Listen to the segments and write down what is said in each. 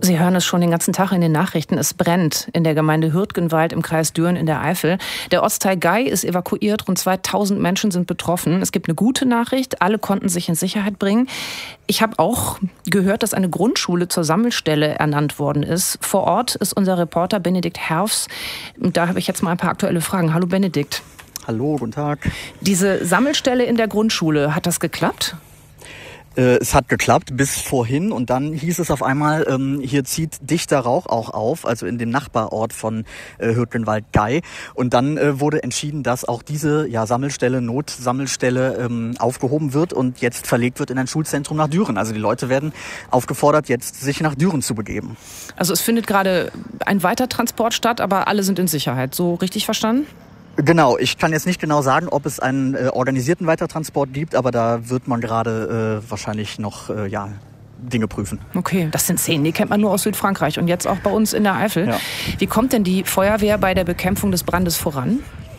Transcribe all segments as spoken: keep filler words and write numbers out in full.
Sie hören es schon den ganzen Tag in den Nachrichten. Es brennt in der Gemeinde Hürtgenwald im Kreis Düren in der Eifel. Der Ortsteil Gei ist evakuiert. Rund zweitausend Menschen sind betroffen. Es gibt eine gute Nachricht. Alle konnten sich in Sicherheit bringen. Ich habe auch gehört, dass eine Grundschule zur Sammelstelle ernannt worden ist. Vor Ort ist unser Reporter Benedikt Herfs. Da habe ich jetzt mal ein paar aktuelle Fragen. Hallo Benedikt. Hallo, guten Tag. Diese Sammelstelle in der Grundschule, hat das geklappt? Es hat geklappt bis vorhin und dann hieß es auf einmal, ähm, hier zieht dichter Rauch auch auf, also in dem Nachbarort von äh, Hürtgenwald-Gei. Und dann äh, wurde entschieden, dass auch diese ja, Sammelstelle, Notsammelstelle ähm, aufgehoben wird und jetzt verlegt wird in ein Schulzentrum nach Düren. Also die Leute werden aufgefordert, jetzt sich nach Düren zu begeben. Also es findet gerade ein Weitertransport statt, aber alle sind in Sicherheit. So richtig verstanden? Genau, ich kann jetzt nicht genau sagen, ob es einen äh, organisierten Weitertransport gibt, aber da wird man gerade äh, wahrscheinlich noch äh, ja, Dinge prüfen. Okay, das sind Szenen, die kennt man nur aus Südfrankreich und jetzt auch bei uns in der Eifel. Ja. Wie kommt denn die Feuerwehr bei der Bekämpfung des Brandes voran?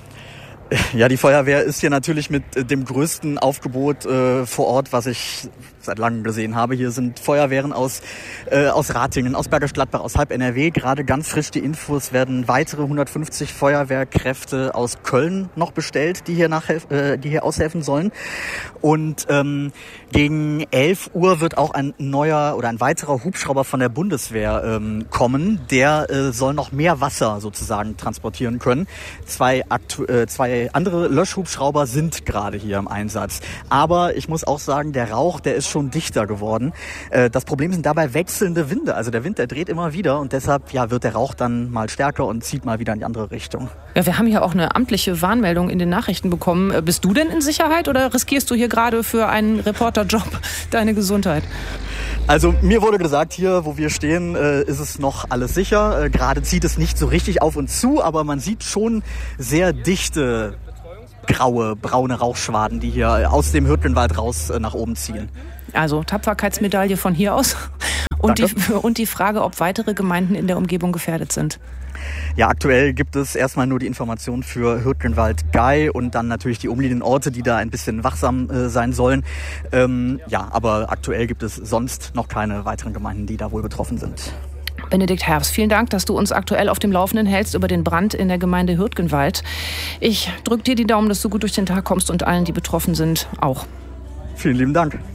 Ja, die Feuerwehr ist hier natürlich mit dem größten Aufgebot äh, vor Ort, was ich seit langem gesehen habe. Hier sind Feuerwehren aus äh, aus Ratingen, aus Bergisch Gladbach, aus halb N R W. Gerade ganz frisch die Infos, werden weitere hundertfünfzig Feuerwehrkräfte aus Köln noch bestellt, die hier nachhelf- äh, die hier aushelfen sollen. Und ähm, gegen elf Uhr wird auch ein neuer oder ein weiterer Hubschrauber von der Bundeswehr ähm, kommen. Der äh, soll noch mehr Wasser sozusagen transportieren können. Zwei, aktu- äh, zwei andere Löschhubschrauber sind gerade hier im Einsatz. Aber ich muss auch sagen, der Rauch, der ist schon dichter geworden. Äh, das Problem sind dabei wechselnde Winde. Also der Wind, der dreht immer wieder und deshalb ja, wird der Rauch dann mal stärker und zieht mal wieder in die andere Richtung. Ja, wir haben hier auch eine amtliche Warnmeldung in den Nachrichten bekommen. Bist du denn in Sicherheit oder riskierst du hier gerade für einen Reporterjob deine Gesundheit? Also mir wurde gesagt, hier wo wir stehen, äh, ist es noch alles sicher. Äh, gerade zieht es nicht so richtig auf uns zu, aber man sieht schon sehr dichte graue, braune Rauchschwaden, die hier aus dem Hürtgenwald raus äh, nach oben ziehen. Also Tapferkeitsmedaille von hier aus. Und die, und die Frage, ob weitere Gemeinden in der Umgebung gefährdet sind. Ja, aktuell gibt es erstmal nur die Information für Hürtgenwald-Gei und dann natürlich die umliegenden Orte, die da ein bisschen wachsam äh, sein sollen. Ähm, ja, aber aktuell gibt es sonst noch keine weiteren Gemeinden, die da wohl betroffen sind. Benedikt Herfs, vielen Dank, dass du uns aktuell auf dem Laufenden hältst über den Brand in der Gemeinde Hürtgenwald. Ich drücke dir die Daumen, dass du gut durch den Tag kommst und allen, die betroffen sind, auch. Vielen lieben Dank.